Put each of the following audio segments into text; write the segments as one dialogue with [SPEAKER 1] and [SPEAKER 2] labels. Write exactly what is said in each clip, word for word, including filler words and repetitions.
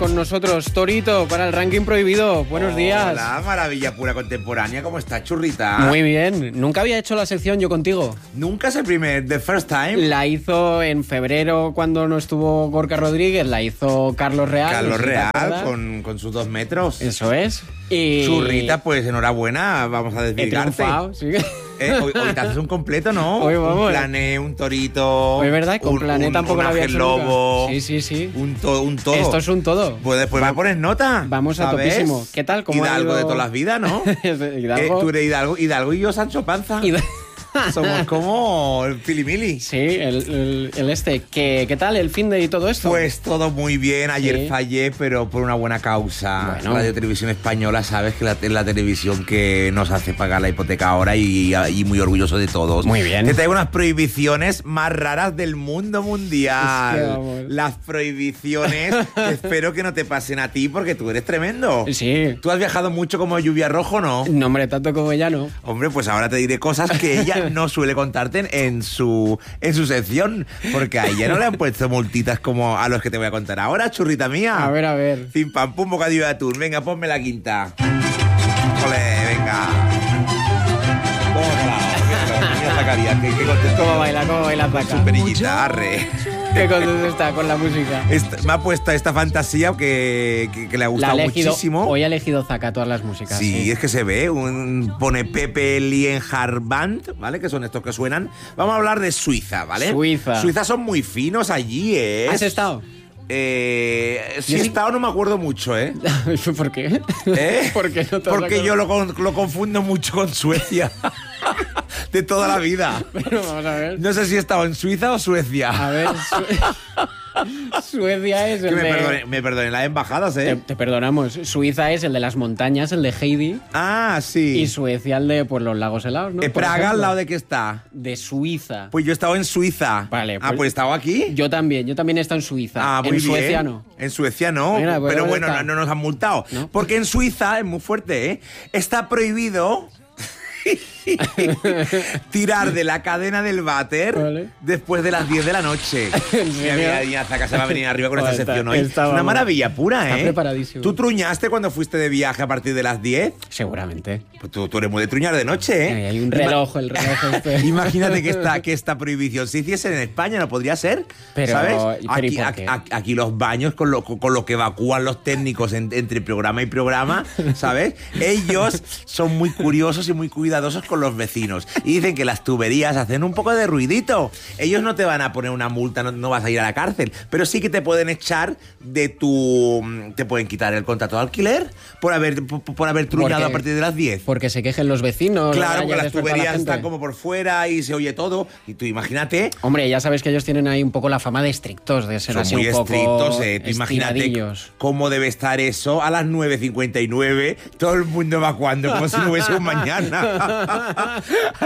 [SPEAKER 1] con nosotros. Torito, para el ranking prohibido. Buenos días.
[SPEAKER 2] Hola, maravilla pura contemporánea. ¿Cómo estás, churrita?
[SPEAKER 1] Muy bien. Nunca había hecho la sección yo contigo.
[SPEAKER 2] Nunca es el primer, the first time.
[SPEAKER 1] La hizo en febrero cuando no estuvo Gorka Rodríguez. La hizo Carlos Real.
[SPEAKER 2] Carlos
[SPEAKER 1] no sé si
[SPEAKER 2] Real, con, con sus dos metros.
[SPEAKER 1] Eso es. Y...
[SPEAKER 2] Churrita, pues enhorabuena. Vamos a
[SPEAKER 1] He
[SPEAKER 2] desvirgarte.
[SPEAKER 1] triunfado, sí.
[SPEAKER 2] Eh, hoy, hoy te haces un completo, ¿no?
[SPEAKER 1] Hoy vamos.
[SPEAKER 2] Un plané, un torito.
[SPEAKER 1] Hoy, ¿verdad? Con
[SPEAKER 2] un,
[SPEAKER 1] plané
[SPEAKER 2] un,
[SPEAKER 1] tampoco
[SPEAKER 2] un
[SPEAKER 1] lo había
[SPEAKER 2] ángel
[SPEAKER 1] hecho nunca.
[SPEAKER 2] lobo.
[SPEAKER 1] Sí, sí, sí.
[SPEAKER 2] Un, to, un todo.
[SPEAKER 1] Esto es un todo.
[SPEAKER 2] Pues después me pones nota.
[SPEAKER 1] Vamos a
[SPEAKER 2] ¿sabes?
[SPEAKER 1] topísimo. ¿Qué tal? ¿Cómo ha
[SPEAKER 2] Hidalgo
[SPEAKER 1] ido?
[SPEAKER 2] de todas las vidas, ¿no?
[SPEAKER 1] Hidalgo.
[SPEAKER 2] Eh, tú eres Hidalgo, Hidalgo y yo Sancho Panza.
[SPEAKER 1] Hidalgo.
[SPEAKER 2] Somos como el filimili.
[SPEAKER 1] Sí, el, el, el este. ¿Qué, ¿Qué tal el fin de y todo esto?
[SPEAKER 2] Pues todo muy bien. Ayer
[SPEAKER 1] Sí.
[SPEAKER 2] fallé, pero por una buena causa.
[SPEAKER 1] Bueno.
[SPEAKER 2] Radio Televisión Española, sabes que la, es la televisión que nos hace pagar la hipoteca ahora y, y muy orgulloso de todos.
[SPEAKER 1] Muy bien.
[SPEAKER 2] Te traigo unas prohibiciones más raras del mundo mundial.
[SPEAKER 1] Es que vamos.
[SPEAKER 2] Las prohibiciones que espero que no te pasen a ti porque tú eres tremendo.
[SPEAKER 1] Sí.
[SPEAKER 2] ¿Tú has viajado mucho como lluvia rojo, no?
[SPEAKER 1] No, hombre, tanto como ella no.
[SPEAKER 2] Hombre, pues ahora te diré cosas que ella no suele contarte en su, en su sección, porque a ella no le han puesto multitas como a los que te voy a contar ahora, churrita mía.
[SPEAKER 1] A ver, a ver.
[SPEAKER 2] Pim pam pum, bocadillo de atún. Venga, ponme la quinta. Ole, venga. Tómala. Mira Zacarías, qué, qué contento.
[SPEAKER 1] ¿Cómo baila? ¿Cómo baila Zaca?
[SPEAKER 2] Su perillita, arre.
[SPEAKER 1] Qué contento está con la música.
[SPEAKER 2] Esta- me ha puesto esta fantasía que, que, que le ha
[SPEAKER 1] La ha
[SPEAKER 2] gustado
[SPEAKER 1] elegido,
[SPEAKER 2] muchísimo.
[SPEAKER 1] hoy ha elegido Zaca todas las músicas.
[SPEAKER 2] Sí, es que se ve, un, pone Pepe Lienhardt Band, ¿vale? Que son estos que suenan. Vamos a hablar de Suiza, ¿vale?
[SPEAKER 1] Suiza.
[SPEAKER 2] Suiza son muy finos allí, ¿eh?
[SPEAKER 1] ¿Has estado?
[SPEAKER 2] Eh, si
[SPEAKER 1] Yo
[SPEAKER 2] he
[SPEAKER 1] sí-
[SPEAKER 2] estado no me acuerdo mucho, ¿eh?
[SPEAKER 1] ¿Por qué?
[SPEAKER 2] ¿Eh?
[SPEAKER 1] ¿Por qué no te has
[SPEAKER 2] Porque
[SPEAKER 1] acordado?
[SPEAKER 2] yo lo, con- lo confundo mucho con Suecia. De toda la vida.
[SPEAKER 1] Pero vamos a ver.
[SPEAKER 2] No sé si he estado en Suiza o Suecia.
[SPEAKER 1] A ver, Su- Suecia es
[SPEAKER 2] que
[SPEAKER 1] el
[SPEAKER 2] me,
[SPEAKER 1] de...
[SPEAKER 2] perdone- me perdonen las embajadas,
[SPEAKER 1] Te,
[SPEAKER 2] ¿eh?
[SPEAKER 1] te perdonamos. Suiza es el de las montañas, el de Heidi.
[SPEAKER 2] Ah, sí.
[SPEAKER 1] Y Suecia el de pues, los lagos helados, ¿no?
[SPEAKER 2] Eh,
[SPEAKER 1] Por
[SPEAKER 2] Praga,
[SPEAKER 1] ejemplo.
[SPEAKER 2] ¿al lado de qué está?
[SPEAKER 1] De Suiza.
[SPEAKER 2] Pues yo he estado en Suiza.
[SPEAKER 1] Vale,
[SPEAKER 2] Ah,
[SPEAKER 1] pues-
[SPEAKER 2] pues he estado aquí.
[SPEAKER 1] Yo también, yo también he estado en Suiza.
[SPEAKER 2] Ah, muy
[SPEAKER 1] en
[SPEAKER 2] bien.
[SPEAKER 1] Suecia no.
[SPEAKER 2] En Suecia no.
[SPEAKER 1] Mira, pues,
[SPEAKER 2] pero
[SPEAKER 1] ¿dónde
[SPEAKER 2] bueno,
[SPEAKER 1] está?
[SPEAKER 2] no, no nos han multado.
[SPEAKER 1] ¿No?
[SPEAKER 2] Porque en Suiza, es muy fuerte, ¿eh? Está prohibido tirar de la cadena del váter
[SPEAKER 1] Vale.
[SPEAKER 2] después de las diez de la noche.
[SPEAKER 1] ¿En
[SPEAKER 2] Mira,
[SPEAKER 1] serio?
[SPEAKER 2] mira, mira, Zaca se va a venir arriba con esta
[SPEAKER 1] Joder,
[SPEAKER 2] sección
[SPEAKER 1] está-
[SPEAKER 2] hoy.
[SPEAKER 1] está,
[SPEAKER 2] Es una
[SPEAKER 1] vamos.
[SPEAKER 2] maravilla pura,
[SPEAKER 1] Está
[SPEAKER 2] ¿eh?
[SPEAKER 1] preparadísimo.
[SPEAKER 2] ¿Tú truñaste cuando fuiste de viaje a partir de las diez?
[SPEAKER 1] Seguramente.
[SPEAKER 2] Pues tú, tú eres muy de truñar de noche, ¿eh?
[SPEAKER 1] Hay hay un
[SPEAKER 2] Ima-
[SPEAKER 1] reloj, el reloj este.
[SPEAKER 2] Imagínate que esta, que esta prohibición se hiciese en España, ¿no podría ser?
[SPEAKER 1] Pero-
[SPEAKER 2] ¿Sabes?
[SPEAKER 1] pero ¿y
[SPEAKER 2] Aquí,
[SPEAKER 1] por qué?
[SPEAKER 2] a- a- aquí los baños con lo, con lo que evacúan los técnicos en- entre programa y programa, ¿sabes? Ellos son muy curiosos y muy cuidadosos con los vecinos. Y dicen que las tuberías hacen un poco de ruidito. Ellos no te van a poner una multa, no, no vas a ir a la cárcel, pero sí que te pueden echar de tu... Te pueden quitar el contrato de alquiler por haber, por, por haber truñado
[SPEAKER 1] Porque-
[SPEAKER 2] a partir de las diez.
[SPEAKER 1] Porque se quejen los vecinos.
[SPEAKER 2] Claro,
[SPEAKER 1] haya
[SPEAKER 2] porque las
[SPEAKER 1] despertado a la
[SPEAKER 2] tuberías
[SPEAKER 1] gente.
[SPEAKER 2] están como por fuera y se oye todo. Y tú imagínate,
[SPEAKER 1] Hombre, ya sabes que ellos tienen ahí un poco la fama de estrictos, de ser
[SPEAKER 2] son
[SPEAKER 1] así
[SPEAKER 2] muy
[SPEAKER 1] un poco
[SPEAKER 2] estrictos, eh. Tú imagínate
[SPEAKER 1] estiradillos.
[SPEAKER 2] cómo debe estar eso a las nueve cincuenta y nueve, todo el mundo evacuando como si no hubiese un mañana.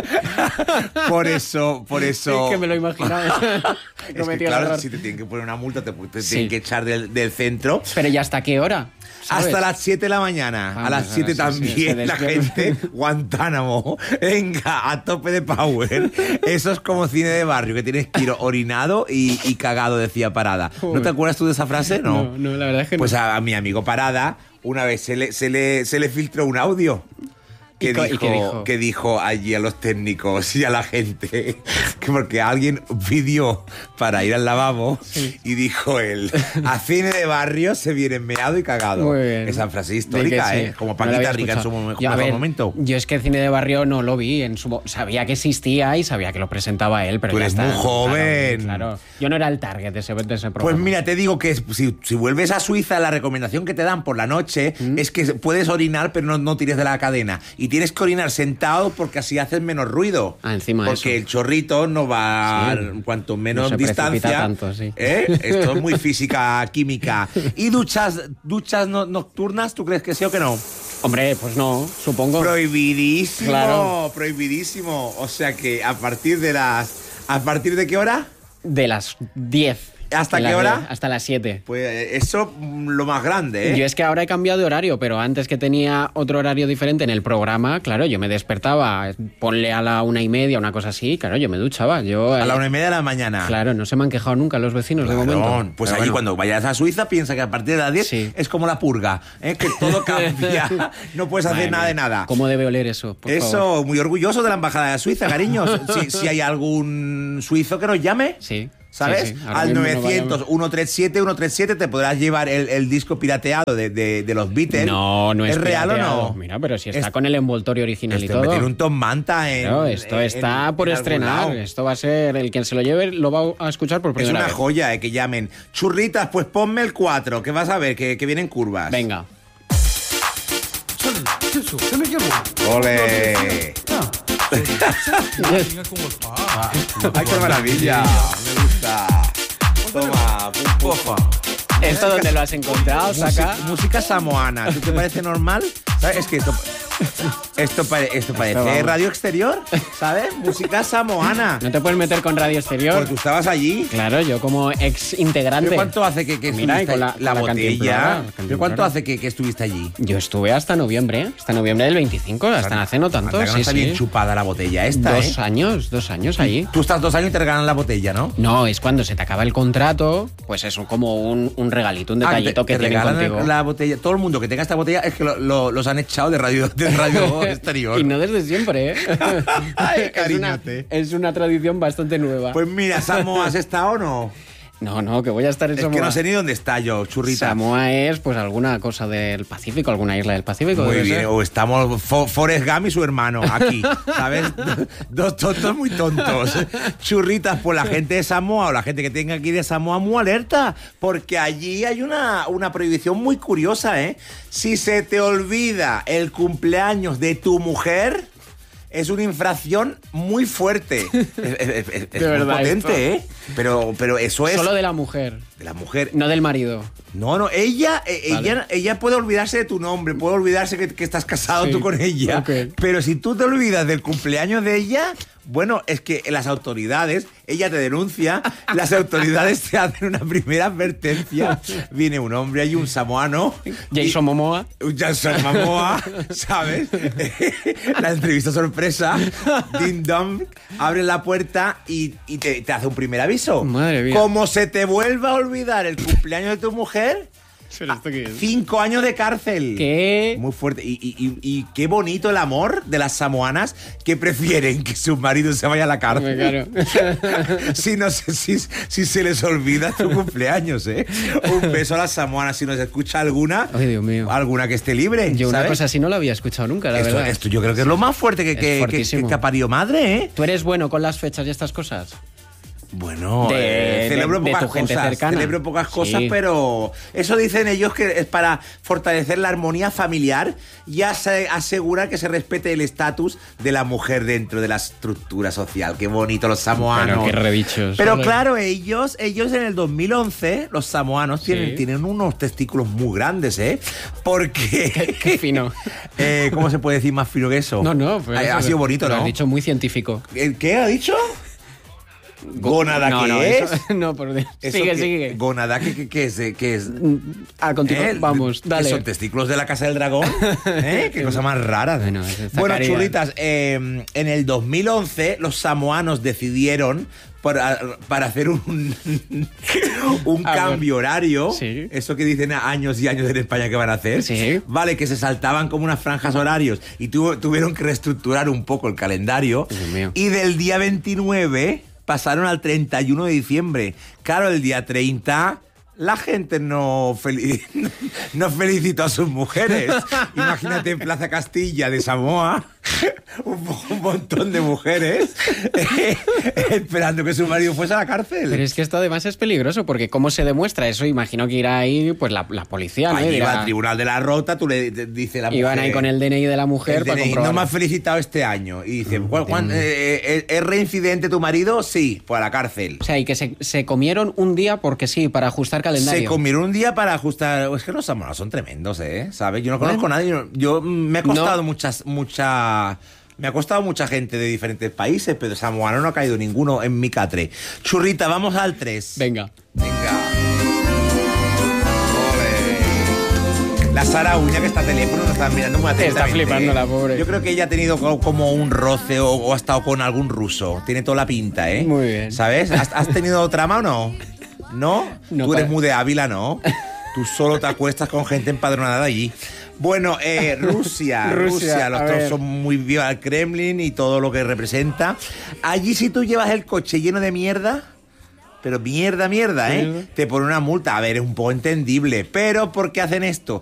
[SPEAKER 2] Por eso, por eso...
[SPEAKER 1] Es que me lo imaginaba. He
[SPEAKER 2] Es que,
[SPEAKER 1] cometido el
[SPEAKER 2] claro,
[SPEAKER 1] error.
[SPEAKER 2] si te tienen que poner una multa, te, te
[SPEAKER 1] Sí.
[SPEAKER 2] tienen que echar del, del centro.
[SPEAKER 1] Pero ¿ya hasta qué hora? ¿Sabes?
[SPEAKER 2] Hasta las siete de la mañana.
[SPEAKER 1] Vamos,
[SPEAKER 2] a las siete
[SPEAKER 1] ahora sí, sí,
[SPEAKER 2] también
[SPEAKER 1] se
[SPEAKER 2] la
[SPEAKER 1] despierta.
[SPEAKER 2] gente. Guantánamo. Venga, a tope de power. Eso es como cine de barrio, que tienes que ir orinado y, y cagado, decía Parada. ¿No te acuerdas tú de esa frase? No.
[SPEAKER 1] No, no, la verdad es que
[SPEAKER 2] Pues
[SPEAKER 1] no.
[SPEAKER 2] a, a mi amigo Parada, una vez se le, se le, se le filtró un audio. Que
[SPEAKER 1] ¿Y co- y
[SPEAKER 2] dijo,
[SPEAKER 1] qué dijo?
[SPEAKER 2] que dijo allí a los técnicos y a la gente que porque alguien pidió para ir al lavabo y dijo él, a cine de barrio se viene meado y cagado.
[SPEAKER 1] Muy bien.
[SPEAKER 2] Esa frase
[SPEAKER 1] Di
[SPEAKER 2] histórica,
[SPEAKER 1] que sí.
[SPEAKER 2] ¿eh? Como
[SPEAKER 1] No la había
[SPEAKER 2] Paquita Rica en su
[SPEAKER 1] escuchado.
[SPEAKER 2] mo-
[SPEAKER 1] Yo, a
[SPEAKER 2] mejor
[SPEAKER 1] ver,
[SPEAKER 2] momento.
[SPEAKER 1] Yo es que el cine de barrio no lo vi. En su, mo- sabía que existía y sabía que lo presentaba él, pero
[SPEAKER 2] Tú
[SPEAKER 1] ya
[SPEAKER 2] eres
[SPEAKER 1] está.
[SPEAKER 2] muy joven.
[SPEAKER 1] Claro, claro. Yo no era el target de ese, de ese programa.
[SPEAKER 2] Pues mira, te digo que si, si vuelves a Suiza, la recomendación que te dan por la noche
[SPEAKER 1] ¿Mm?
[SPEAKER 2] es que puedes orinar, pero no, no tires de la cadena. Y tienes que orinar sentado porque así haces menos ruido.
[SPEAKER 1] Ah, encima de
[SPEAKER 2] Porque
[SPEAKER 1] eso.
[SPEAKER 2] el chorrito no va,
[SPEAKER 1] Sí.
[SPEAKER 2] cuanto menos
[SPEAKER 1] No se precipita
[SPEAKER 2] distancia.
[SPEAKER 1] tanto, sí.
[SPEAKER 2] ¿eh? Esto es muy física, química. ¿Y duchas, duchas no- nocturnas, tú crees que sí o que no?
[SPEAKER 1] Hombre, pues no, supongo.
[SPEAKER 2] Prohibidísimo,
[SPEAKER 1] Claro.
[SPEAKER 2] prohibidísimo. O sea que a partir de las... ¿A partir de qué hora?
[SPEAKER 1] De las diez.
[SPEAKER 2] ¿Hasta
[SPEAKER 1] En
[SPEAKER 2] qué
[SPEAKER 1] la
[SPEAKER 2] hora?
[SPEAKER 1] diez, hasta las siete.
[SPEAKER 2] Pues eso, lo más grande, ¿eh?
[SPEAKER 1] Yo es que ahora he cambiado de horario, pero antes que tenía otro horario diferente en el programa, claro, yo me despertaba, ponle a la una y media, una cosa así, claro, yo me duchaba. Yo,
[SPEAKER 2] A la una y media de la mañana.
[SPEAKER 1] Claro, no se me han quejado nunca los vecinos
[SPEAKER 2] Claro,
[SPEAKER 1] de momento.
[SPEAKER 2] pues
[SPEAKER 1] Pero
[SPEAKER 2] allí
[SPEAKER 1] bueno.
[SPEAKER 2] cuando vayas a Suiza piensa que a partir de las diez
[SPEAKER 1] Sí.
[SPEAKER 2] es como la purga, ¿eh? Que todo cambia, no puedes hacer
[SPEAKER 1] Madre
[SPEAKER 2] nada
[SPEAKER 1] mía,
[SPEAKER 2] de nada.
[SPEAKER 1] ¿Cómo debe oler eso? Por
[SPEAKER 2] Eso,
[SPEAKER 1] favor.
[SPEAKER 2] muy orgulloso de la embajada de Suiza, cariños. Si, si hay algún suizo que nos llame,
[SPEAKER 1] Sí.
[SPEAKER 2] ¿sabes?
[SPEAKER 1] Sí, sí. Ahora
[SPEAKER 2] Al
[SPEAKER 1] mismo no
[SPEAKER 2] novecientos, ciento treinta y siete, ciento treinta y siete te podrás llevar el, el disco pirateado de, de, de los Beatles.
[SPEAKER 1] No, no es
[SPEAKER 2] ¿Es real o
[SPEAKER 1] pirateado.
[SPEAKER 2] no?
[SPEAKER 1] Mira, pero si está
[SPEAKER 2] Es-
[SPEAKER 1] con el envoltorio original
[SPEAKER 2] Este
[SPEAKER 1] y
[SPEAKER 2] hombre
[SPEAKER 1] todo.
[SPEAKER 2] tiene un Tom Manta en.
[SPEAKER 1] Claro, esto
[SPEAKER 2] en-
[SPEAKER 1] está
[SPEAKER 2] en-
[SPEAKER 1] por
[SPEAKER 2] en algún
[SPEAKER 1] estrenar.
[SPEAKER 2] lado.
[SPEAKER 1] Esto va a ser el quien se lo lleve lo va a escuchar por
[SPEAKER 2] Es
[SPEAKER 1] primera
[SPEAKER 2] una
[SPEAKER 1] vez.
[SPEAKER 2] joya, eh, que llamen. Churritas, pues ponme el cuatro, que vas a ver, que, que vienen curvas.
[SPEAKER 1] Venga.
[SPEAKER 2] ¡Ole! ¡Ay, qué maravilla! Me gusta. Toma, pum, pum.
[SPEAKER 1] ¿Esto dónde lo has encontrado, Saca?
[SPEAKER 2] Música, música samoana. ¿Tú te parece normal? ¿Sabes? Es que esto, esto, pare- esto parece
[SPEAKER 1] vamos.
[SPEAKER 2] radio exterior, ¿sabes? Música samoana.
[SPEAKER 1] ¿No te puedes meter con Radio Exterior?
[SPEAKER 2] Porque tú estabas allí.
[SPEAKER 1] Claro, yo como ex integrante.
[SPEAKER 2] ¿Pero cuánto hace que, que
[SPEAKER 1] Mira, y
[SPEAKER 2] estuviste
[SPEAKER 1] con la-
[SPEAKER 2] la,
[SPEAKER 1] con la
[SPEAKER 2] botella?
[SPEAKER 1] cantimplora, la
[SPEAKER 2] ¿Pero
[SPEAKER 1] cantimplora.
[SPEAKER 2] cuánto hace que, que estuviste allí?
[SPEAKER 1] Yo estuve hasta noviembre, ¿eh? Hasta noviembre del veinticinco, hasta hace no tanto.
[SPEAKER 2] Anda que no
[SPEAKER 1] Sí,
[SPEAKER 2] está
[SPEAKER 1] sí.
[SPEAKER 2] bien chupada la botella esta,
[SPEAKER 1] Dos
[SPEAKER 2] ¿eh?
[SPEAKER 1] años, dos años ahí.
[SPEAKER 2] Tú estás dos años y te regalan la botella, ¿no?
[SPEAKER 1] No, es cuando se te acaba el contrato, pues es un- como un, un regalito, un
[SPEAKER 2] Ah,
[SPEAKER 1] detallito
[SPEAKER 2] te,
[SPEAKER 1] que
[SPEAKER 2] te
[SPEAKER 1] tienen
[SPEAKER 2] regalan
[SPEAKER 1] contigo.
[SPEAKER 2] la botella. Todo el mundo que tenga esta botella es que lo- lo- los han echado de radio, de radio exterior.
[SPEAKER 1] Y no desde siempre, ¿eh?
[SPEAKER 2] Ay,
[SPEAKER 1] es, una,
[SPEAKER 2] cariñote.
[SPEAKER 1] es una tradición bastante nueva.
[SPEAKER 2] Pues mira, Samoa, ¿has estado o no?
[SPEAKER 1] no, no, que voy a estar en
[SPEAKER 2] Es
[SPEAKER 1] Samoa.
[SPEAKER 2] que no sé ni dónde está yo, churrita.
[SPEAKER 1] Samoa es pues alguna cosa del Pacífico, alguna isla del Pacífico.
[SPEAKER 2] Muy
[SPEAKER 1] debe
[SPEAKER 2] bien,
[SPEAKER 1] ser.
[SPEAKER 2] o estamos Fo- Forrest Gump y su hermano aquí, ¿sabes? Dos tontos muy tontos. Churritas, pues la gente de Samoa o la gente que tenga aquí de Samoa, muy alerta, porque allí hay una, una prohibición muy curiosa, ¿eh? Si se te olvida el cumpleaños de tu mujer, es una infracción muy fuerte. Es, es- es- es
[SPEAKER 1] De
[SPEAKER 2] muy
[SPEAKER 1] verdad,
[SPEAKER 2] potente,
[SPEAKER 1] esto.
[SPEAKER 2] ¿eh? Pero, pero eso es
[SPEAKER 1] Solo de la mujer,
[SPEAKER 2] de la mujer.
[SPEAKER 1] no del marido.
[SPEAKER 2] No, no, ella, eh,
[SPEAKER 1] Vale.
[SPEAKER 2] ella, ella puede olvidarse de tu nombre, puede olvidarse que, que estás casado
[SPEAKER 1] Sí,
[SPEAKER 2] tú con ella.
[SPEAKER 1] ok.
[SPEAKER 2] Pero si tú te olvidas del cumpleaños de ella, bueno, es que las autoridades, ella te denuncia, las autoridades te hacen una primera advertencia. Viene un hombre ahí, un samoano.
[SPEAKER 1] Jason Momoa.
[SPEAKER 2] y- Un Jason Momoa, ¿sabes? La entrevista sorpresa. Ding dong, abre la puerta y, y te, te hace un primer aviso.
[SPEAKER 1] Madre mía.
[SPEAKER 2] Como se te vuelva a olvidar el cumpleaños de tu mujer, cinco años de cárcel.
[SPEAKER 1] ¿Qué?
[SPEAKER 2] Muy fuerte. Y, y- y- y qué bonito el amor de las samoanas que prefieren que su marido se vaya a la cárcel.
[SPEAKER 1] Claro.
[SPEAKER 2] Si no sé si, si se les olvida tu cumpleaños, ¿eh? Un beso a las samoanas si nos escucha alguna.
[SPEAKER 1] Ay, Dios mío.
[SPEAKER 2] Alguna que esté libre.
[SPEAKER 1] Yo una
[SPEAKER 2] ¿sabes?
[SPEAKER 1] cosa así no la había escuchado nunca, la
[SPEAKER 2] esto,
[SPEAKER 1] verdad.
[SPEAKER 2] esto yo creo que es lo más fuerte que,
[SPEAKER 1] Es
[SPEAKER 2] que, que,
[SPEAKER 1] fuertísimo.
[SPEAKER 2] que ha parido madre, ¿eh?
[SPEAKER 1] ¿Tú eres bueno con las fechas y estas cosas?
[SPEAKER 2] Bueno,
[SPEAKER 1] De-
[SPEAKER 2] eh, celebro
[SPEAKER 1] de- de
[SPEAKER 2] pocas
[SPEAKER 1] tu gente
[SPEAKER 2] cosas,
[SPEAKER 1] cercana.
[SPEAKER 2] celebro pocas cosas,
[SPEAKER 1] Sí.
[SPEAKER 2] pero eso dicen ellos que es para fortalecer la armonía familiar y ase- asegurar que se respete el estatus de la mujer dentro de la estructura social. Qué bonito los samoanos.
[SPEAKER 1] Pero qué redichos.
[SPEAKER 2] Pero
[SPEAKER 1] Ole.
[SPEAKER 2] claro, ellos, ellos en el dos mil once, los samoanos tienen,
[SPEAKER 1] Sí.
[SPEAKER 2] tienen unos testículos muy grandes, ¿eh? Porque
[SPEAKER 1] Qué fino.
[SPEAKER 2] eh, ¿cómo se puede decir más fino que eso?
[SPEAKER 1] No, no. pero
[SPEAKER 2] ha,
[SPEAKER 1] eso
[SPEAKER 2] ha sido bonito,
[SPEAKER 1] lo
[SPEAKER 2] ¿no?
[SPEAKER 1] has dicho muy científico.
[SPEAKER 2] ¿El ¿Qué ha dicho? ¿Gónada
[SPEAKER 1] no,
[SPEAKER 2] qué
[SPEAKER 1] no,
[SPEAKER 2] es?
[SPEAKER 1] eso- no, por Dios.
[SPEAKER 2] ¿Eso
[SPEAKER 1] Sigue,
[SPEAKER 2] qué-
[SPEAKER 1] sigue.
[SPEAKER 2] ¿Gónada qué, qué- qué es? eh, ¿Qué es?
[SPEAKER 1] A continuación,
[SPEAKER 2] ¿Eh?
[SPEAKER 1] vamos,
[SPEAKER 2] ¿Qué
[SPEAKER 1] dale.
[SPEAKER 2] son testículos de la casa del dragón? ¿Eh? Qué cosa más rara.
[SPEAKER 1] Bueno, es esta
[SPEAKER 2] Bueno,
[SPEAKER 1] caridad.
[SPEAKER 2] churritas, eh, en el dos mil once los samoanos decidieron para, para hacer un, un
[SPEAKER 1] A ver.
[SPEAKER 2] cambio horario,
[SPEAKER 1] Sí.
[SPEAKER 2] eso que dicen años y años en España que van a hacer,
[SPEAKER 1] Sí.
[SPEAKER 2] vale, que se saltaban como unas franjas horarios y tuvo- tuvieron que reestructurar un poco el calendario
[SPEAKER 1] Dios mío.
[SPEAKER 2] y del día veintinueve pasaron al treinta y uno de diciembre. Claro, el día treinta la gente no, fel- no felicitó a sus mujeres. Imagínate en Plaza Castilla de Samoa, un, un montón de mujeres eh, esperando que su marido fuese a la cárcel.
[SPEAKER 1] Pero es que esto además es peligroso, porque ¿cómo se demuestra eso? Imagino que irá ahí pues la, la policía, ¿no? Y
[SPEAKER 2] Allí va
[SPEAKER 1] dirá-
[SPEAKER 2] al tribunal de la Rota, tú le te- dice la mujer.
[SPEAKER 1] Iban ahí con el D N I de la mujer
[SPEAKER 2] el
[SPEAKER 1] para
[SPEAKER 2] D N I,
[SPEAKER 1] comprobar.
[SPEAKER 2] no me has felicitado este año. Y dice, ¿cuál- cuán-
[SPEAKER 1] Dios mío.
[SPEAKER 2] eh, eh, ¿es reincidente tu marido? Sí, pues a la cárcel.
[SPEAKER 1] O sea, y que se, se comieron un día porque sí, para ajustar calendario.
[SPEAKER 2] Se comieron un día para ajustar. Es que los samoanos son tremendos, ¿eh? ¿Sabes? Yo no conozco
[SPEAKER 1] Bueno.
[SPEAKER 2] a nadie. Yo, yo- me ha costado
[SPEAKER 1] No.
[SPEAKER 2] muchas, mucha. Me ha costado mucha gente de diferentes países, pero samoano no ha caído ninguno en mi catre. Churrita, vamos al tres.
[SPEAKER 1] Venga.
[SPEAKER 2] Venga. Sara Uña, que está al teléfono, nos está mirando muy atentamente.
[SPEAKER 1] Está flipando la pobre.
[SPEAKER 2] Yo creo que ella ha tenido co- como un roce o, o ha estado con algún ruso. Tiene toda la pinta, ¿eh?
[SPEAKER 1] Muy bien.
[SPEAKER 2] ¿Sabes? ¿Has, has tenido trama o no? ¿No?
[SPEAKER 1] No,
[SPEAKER 2] Tú eres
[SPEAKER 1] para-
[SPEAKER 2] muy de Ávila, ¿no? Tú solo te acuestas con gente empadronada allí. Bueno, eh, Rusia,
[SPEAKER 1] Rusia,
[SPEAKER 2] Rusia, los
[SPEAKER 1] a
[SPEAKER 2] dos
[SPEAKER 1] ver.
[SPEAKER 2] son muy viva el Kremlin y todo lo que representa. Allí si tú llevas el coche lleno de mierda, pero mierda, mierda, ¿eh?
[SPEAKER 1] Mierda.
[SPEAKER 2] Te ponen una multa. A ver, es un poco entendible. Pero ¿por qué hacen esto?